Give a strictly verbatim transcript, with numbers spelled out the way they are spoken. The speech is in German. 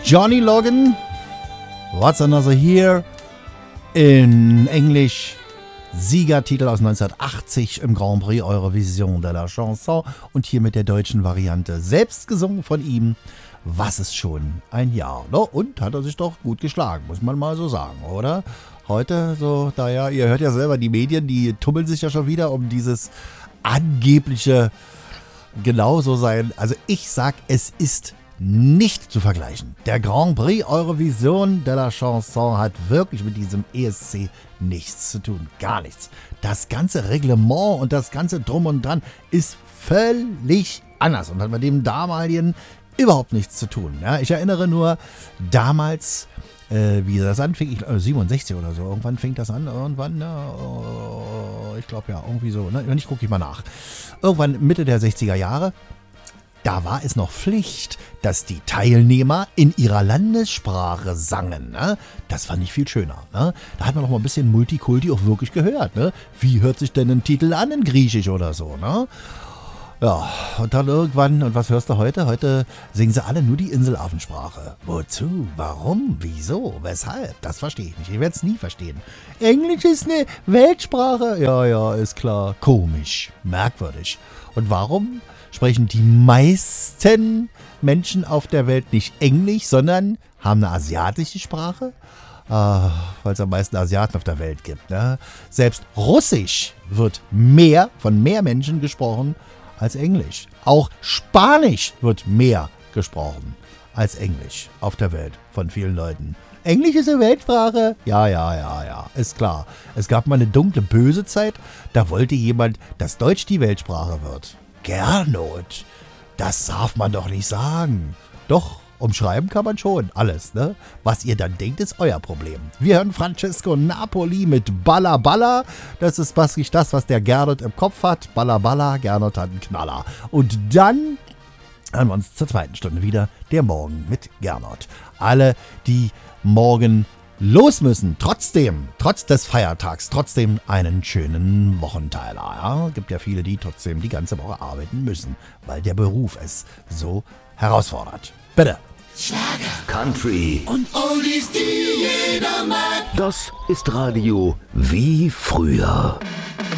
Johnny Logan, What's Another Year, in Englisch Siegertitel aus neunzehnhundertachtzig im Grand Prix Eurovision de la Chanson und hier mit der deutschen Variante, selbst gesungen von ihm. Was ist schon ein Jahr, ne? Und hat er sich doch gut geschlagen, muss man mal so sagen, oder? Heute so, naja, ihr hört ja selber, die Medien, die tummeln sich ja schon wieder um dieses angebliche genauso sein. Also ich sag, es ist nicht zu vergleichen. Der Grand Prix Eurovision de la Chanson hat wirklich mit diesem E S C nichts zu tun. Gar nichts. Das ganze Reglement und das ganze Drum und Dran ist völlig anders und hat mit dem damaligen überhaupt nichts zu tun. Ja, ich erinnere nur damals, äh, wie das anfing, ich, äh, siebenundsechzig oder so, irgendwann fing das an, irgendwann, äh, ich glaube ja, irgendwie so, ne? Ich gucke ich mal nach. Irgendwann Mitte der sechziger Jahre, da war es noch Pflicht, dass die Teilnehmer in ihrer Landessprache sangen. Ne? Das fand ich viel schöner. Ne? Da hat man noch mal ein bisschen Multikulti auch wirklich gehört. Ne? Wie hört sich denn ein Titel an in Griechisch oder so? Ne? Ja, und dann irgendwann, und was hörst du heute? Heute singen sie alle nur die Inselaffensprache. Wozu? Warum? Wieso? Weshalb? Das verstehe ich nicht. Ich werde es nie verstehen. Englisch ist eine Weltsprache. Ja, ja, ist klar. Komisch. Merkwürdig. Und warum sprechen die meisten Menschen auf der Welt nicht Englisch, sondern haben eine asiatische Sprache? Ah, weil es am meisten Asiaten auf der Welt gibt. Ne? Selbst Russisch wird mehr von mehr Menschen gesprochen als Englisch. Auch Spanisch wird mehr gesprochen als Englisch auf der Welt von vielen Leuten. Englisch ist eine Weltsprache? Ja, ja, ja, ja, ist klar. Es gab mal eine dunkle, böse Zeit, da wollte jemand, dass Deutsch die Weltsprache wird. Gernot, das darf man doch nicht sagen. Doch, umschreiben kann man schon alles, ne? Was ihr dann denkt, ist euer Problem. Wir hören Francesco Napoli mit Balla Balla. Das ist wirklich das, was der Gernot im Kopf hat. Balla Balla, Gernot hat einen Knaller. Und dann hören wir uns zur zweiten Stunde wieder, der Morgen mit Gernot. Alle, die morgen los müssen, trotzdem, trotz des Feiertags, trotzdem einen schönen Wochenteiler. Ja? Gibt ja viele, die trotzdem die ganze Woche arbeiten müssen, weil der Beruf es so herausfordert. Bitte. Schlager, Country und Oldies, die jeder mag. Das ist Radio wie früher.